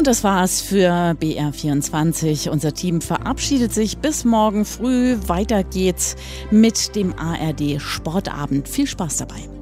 Und das war's für BR24. Unser Team verabschiedet sich bis morgen früh. Weiter geht's mit dem ARD Sportabend. Viel Spaß dabei.